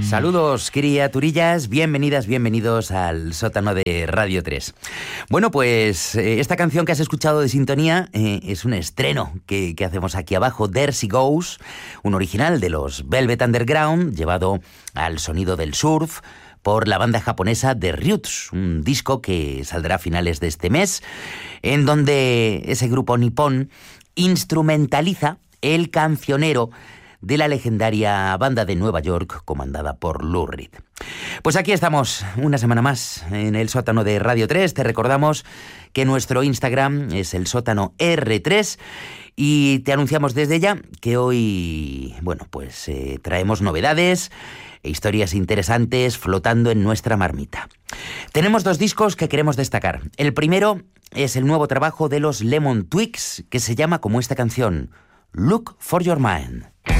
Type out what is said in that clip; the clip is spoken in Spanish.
Saludos, criaturillas, bienvenidas, bienvenidos al sótano de Radio 3. Bueno, pues esta canción que has escuchado de sintonía es un estreno que hacemos aquí abajo, There She Goes, un original de los Velvet Underground, llevado al sonido del surf por la banda japonesa The Roots, un disco que saldrá a finales de este mes, en donde ese grupo nipón instrumentaliza el cancionero de la legendaria banda de Nueva York comandada por Lou Reed. Pues aquí estamos una semana más en el sótano de Radio 3. Te recordamos que nuestro Instagram es el sótano R3 y te anunciamos desde ya que hoy, bueno, pues traemos novedades e historias interesantes flotando en nuestra marmita. Tenemos dos discos que queremos destacar. El primero es el nuevo trabajo de los Lemon Twigs, que se llama como esta canción, Look for Your Mind.